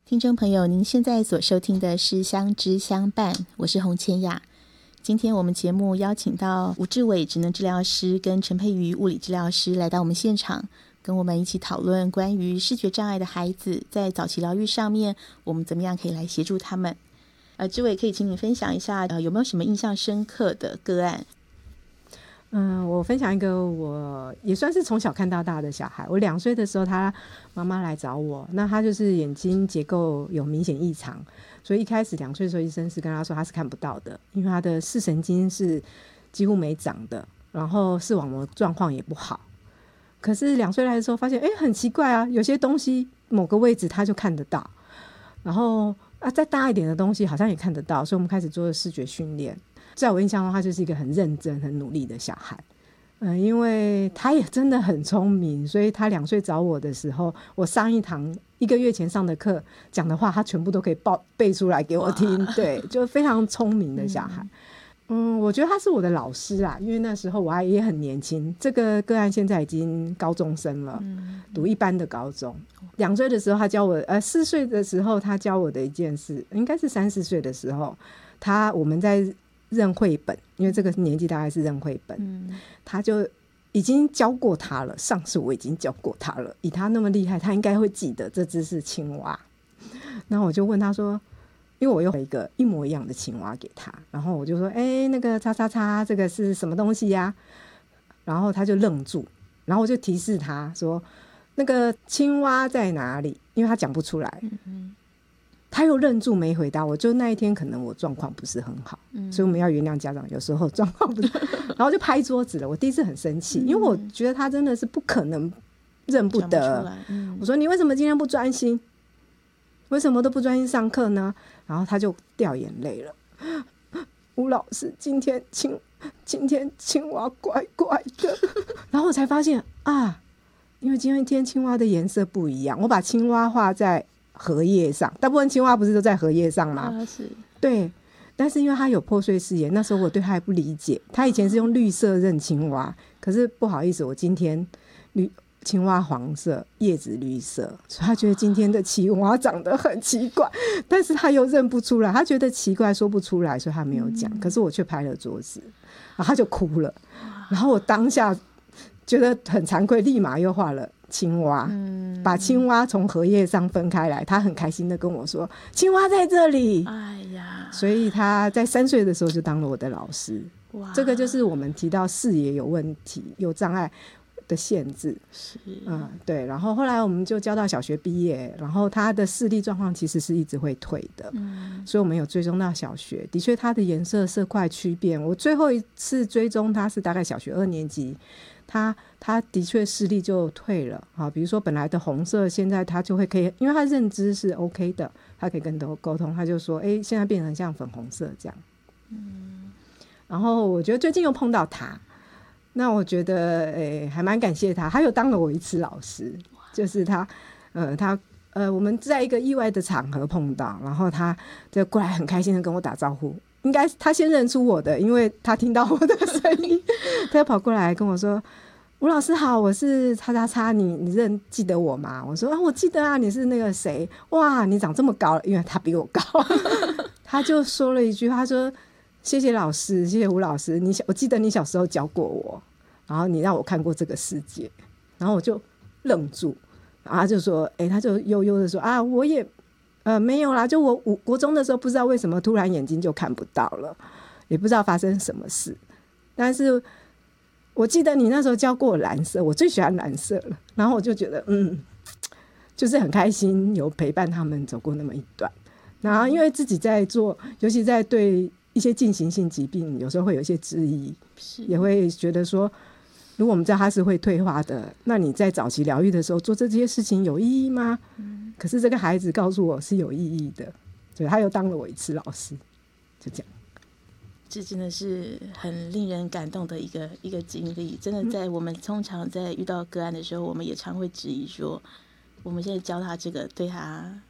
听众朋友，您现在所收听的是相知相伴，我是洪千雅。今天我们节目邀请到吴志伟职能治疗师跟陈佩瑜物理治疗师来到我们现场，跟我们一起讨论关于视觉障碍的孩子在早期疗愈上面，我们怎么样可以来协助他们。志伟，可以请你分享一下有没有什么印象深刻的个案？ 我分享一个我也算是从小看到大的小孩。我2岁的时候，他妈妈来找我，那他就是眼睛结构有明显异常，所以一开始2岁的时候，医生是跟他说他是看不到的，因为他的视神经是几乎没长的，然后视网膜状况也不好。可是2岁来的时候发现，很奇怪啊，有些东西某个位置他就看得到，然后再大一点的东西好像也看得到，所以我们开始做视觉训练。在我印象中，他就是一个很认真很努力的小孩。因为他也真的很聪明，所以他2岁找我的时候，我上一堂1个月前上的课讲的话，他全部都可以背出来给我听。对，就非常聪明的小孩。我觉得他是我的老师啦，因为那时候我也很年轻。这个个案现在已经高中生了，读一般的高中。2岁的时候他教我，4岁的时候他教我的一件事，应该是3、4岁的时候，我们在认绘本，因为这个年纪大概是认绘本，他就已经教过他了，上次我已经教过他了，以他那么厉害，他应该会记得这只是青蛙。然后我就问他说，因为我有一个一模一样的青蛙给他，然后我就说那个叉叉叉这个是什么东西呀？然后他就愣住，然后我就提示他说那个青蛙在哪里，因为他讲不出来。他又愣住没回答我，就那一天可能我状况不是很好，所以我们要原谅家长有时候状况不是然后就拍桌子了。我第一次很生气，因为我觉得他真的是不可能认不得。我说你为什么今天不专心，为什么都不专心上课呢？然后他就掉眼泪了。吴老师，今天青蛙怪怪的然后我才发现因为今天青蛙的颜色不一样，我把青蛙画在荷叶上，大部分青蛙不是都在荷叶上吗？ 是， 对。但是因为他有破碎视野，那时候我对他还不理解，他以前是用绿色认青蛙，可是不好意思，我今天青蛙黄色，叶子绿色，所以他觉得今天的青蛙长得很奇怪，但是他又认不出来，他觉得奇怪说不出来，所以他没有讲。可是我却拍了桌子，然后他就哭了，然后我当下觉得很惭愧，立马又画了青蛙，把青蛙从荷叶上分开来，他很开心的跟我说青蛙在这里。所以他在3岁的时候就当了我的老师。这个就是我们提到视野有问题有障碍的限制。对。然后后来我们就教到小学毕业，然后他的视力状况其实是一直会退的，所以我们有追踪到小学，的确他的颜色色块区变，我最后一次追踪他是大概小学2年级，他的确视力就退了。比如说本来的红色，现在他就会可以，因为他认知是 OK 的，他可以跟沟通，他就说现在变成像粉红色这样。然后我觉得最近又碰到他，那我觉得还蛮感谢他，他又当了我1次老师。就是我们在一个意外的场合碰到，然后他就过来很开心的跟我打招呼，应该他先认出我的，因为他听到我的声音他就跑过来跟我说吴老师好，我是叉叉叉，你记得我吗？我说我记得啊，你是那个谁，哇你长这么高了，因为他比我高他就说了一句，他说谢谢老师，谢谢吴老师，我记得你小时候教过我，然后你让我看过这个世界。然后我就愣住，然后他就说他就悠悠的说我也没有啦，就我国中的时候不知道为什么突然眼睛就看不到了，也不知道发生什么事，但是我记得你那时候教过我蓝色，我最喜欢蓝色了。然后我就觉得就是很开心有陪伴他们走过那么一段。然后因为自己在做，尤其在对一些进行性疾病有时候会有一些质疑，也会觉得说如果我们知道它是会退化的，那你在早期疗愈的时候做这些事情有意义吗？可是这个孩子告诉我是有意义的，所以他又当了我1次老师，就这样。 这真的是很令人感动的一个经历。真的在我们通常在遇到个案的时候，我们也常会质疑说我们现在教他这个对他